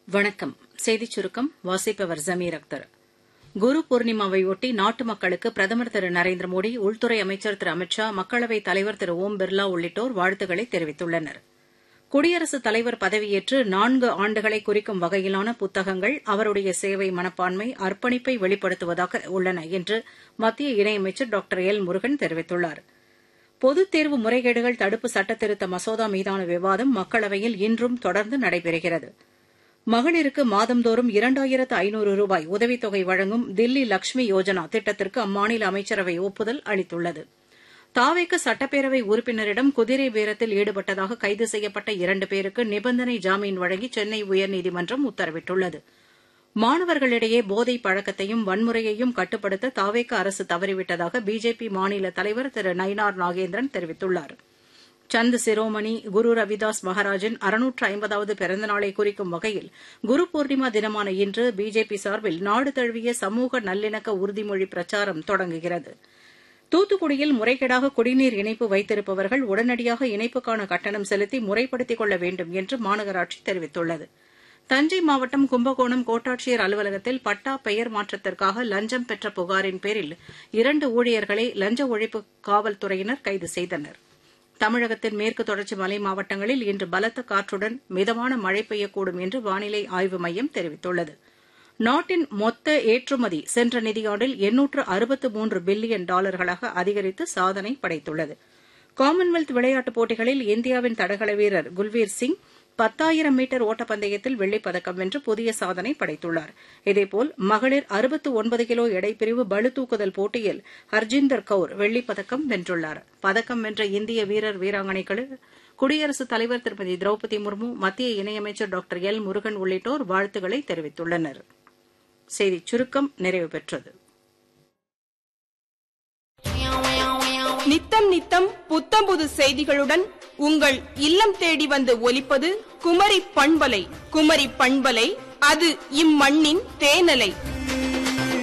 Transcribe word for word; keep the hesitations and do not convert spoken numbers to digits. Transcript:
வணக்கம். செய்திச் சுருக்கம் வாசிப்பவர் ஜமீர் அக்தர். குரு பூர்ணிமாவையொட்டி நாட்டு மக்களுக்கு பிரதமர் திரு நரேந்திர மோடி, உள்துறை அமைச்சர் திரு அமித் ஷா, மக்களவைத் தலைவர் திரு ஓம் பிர்லா உள்ளிட்டோர் வாழ்த்துக்களை தெரிவித்துள்ளனர். குடியரசுத் தலைவர் பதவியேற்று நான்கு ஆண்டுகளை குறிக்கும் வகையிலான புத்தகங்கள் அவருடைய சேவை மனப்பான்மை, அர்ப்பணிப்பை வெளிப்படுத்துவதாக உள்ளன என்று மத்திய இணையமைச்சர் டாக்டர் எல் முருகன் தெரிவித்துள்ளார். பொதுத் தேர்வு முறைகேடுகள் தடுப்பு சட்டத்திருத்த மசோதா மீதான விவாதம் மக்களவையில் இன்றும் தொடர்ந்து நடைபெறுகிறது. மகளிருக்கு மாதந்தோறும் இரண்டாயிரத்து ஐநூறு ரூபாய் உதவித்தொகை வழங்கும் தில்லி லக்ஷ்மி யோஜனா திட்டத்திற்கு அம்மாநில அமைச்சரவை ஒப்புதல் அளித்துள்ளது. தாவேக சட்டப்பேரவை உறுப்பினரிடம் குதிரை பேரத்தில் ஈடுபட்டதாக கைது செய்யப்பட்ட இரண்டு பேருக்கு நிபந்தனை ஜாமீன் வழங்கி சென்னை உயர்நீதிமன்றம் உத்தரவிட்டுள்ளது. மாணவர்களிடையே போதை பழக்கத்தையும் வன்முறையையும் கட்டுப்படுத்த தாவேக அரசு தவறிவிட்டதாக பிஜேபி மாநில தலைவர் திரு நயினார் நாகேந்திரன் தெரிவித்துள்ளார். சந்த் சிரோமணி குரு ரவிதாஸ் மகாராஜின் அறுநூற்று ஐம்பதாவது பிறந்தநாளை குறிக்கும் வகையில் குரு பூர்ணிமா தினமான இன்று பிஜேபி சார்பில் நாடு தழுவிய சமூக நல்லிணக்க உறுதிமொழி பிரச்சாரம் தொடங்குகிறது. தூத்துக்குடியில் முறைகேடாக குடிநீர் இணைப்பு வைத்திருப்பவர்கள் உடனடியாக இணைப்புக்கான கட்டணம் செலுத்தி முறைப்படுத்திக் கொள்ள வேண்டும் என்று மாநகராட்சி தெரிவித்துள்ளது. தஞ்சை மாவட்டம் கும்பகோணம் கோட்டாட்சியர் அலுவலகத்தில் பட்டா பெயர் மாற்றத்திற்காக லஞ்சம் பெற்ற புகாரின் பேரில் இரண்டு ஊழியர்களை லஞ்ச ஒழிப்பு காவல்துறையினர் கைது செய்தனர். தமிழகத்தின் மேற்கு தொடர்ச்சி மலை மாவட்டங்களில் இன்று பலத்த காற்றுடன் மிதமான மழை பெய்யக்கூடும் என்று வானிலை ஆய்வு மையம் தெரிவித்துள்ளது. நாட்டின் மொத்த ஏற்றுமதி சென்ற நிதியாண்டில் எண்ணூற்று அறுபத்து மூன்று பில்லியன் டாலர்களாக அதிகரித்து சாதனை படைத்துள்ளது. காமன்வெல்த் விளையாட்டுப் போட்டிகளில் இந்தியாவின் தடகள வீரர் குல்வீர் சிங் பத்தாயிரம் மீட்டர் ஓட்டப்பந்தயத்தில் வெள்ளிப் பதக்கம் வென்று புதிய சாதனை படைத்துள்ளார். இதேபோல் மகளிர் அறுபத்து ஒன்பது கிலோ எடைப்பிரிவு பளுதூக்குதல் போட்டியில் ஹர்ஜிந்தர் கவுர் வெள்ளிப் பதக்கம் வென்றுள்ளார். பதக்கம் வென்ற இந்திய வீரர் வீராங்கனைகளுக்கு குடியரசுத் தலைவர் திருமதி திரௌபதி முர்மு, மத்திய இணையமைச்சர் டாக்டர் எல் முருகன் உள்ளிட்டோர் வாழ்த்துக்களை தெரிவித்துள்ளனர். செய்திச் சுருக்கம் நிறைவு பெற்றது. நித்தம் நித்தம் புத்தம்புது செய்திகளுடன் உங்கள் இல்லம் தேடி வந்து ஒலிப்பது குமரி பண்பலை. குமரி பண்பலை, அது இம்மண்ணின் தேனலை.